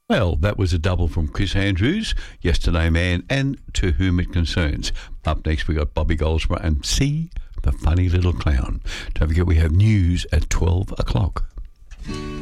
Well, that was a double from Chris Andrews, Yesterday Man, and To Whom It Concerns. Up next, we got Bobby Goldsborough and See the Funny Little Clown. Don't forget, we have news at 12 o'clock.